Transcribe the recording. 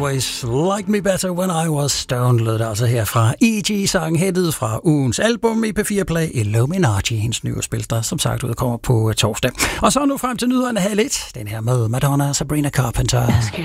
Always Like Me Better When I Was Stoned, lød det altså her fra E.G.-sangen, hættet fra ugens album i P4 Play, Illuminati, hendes nye spil, der som sagt udkommer på torsdag. Og så nu frem til nyhederne 1:30, den her med Madonna og Sabrina Carpenter.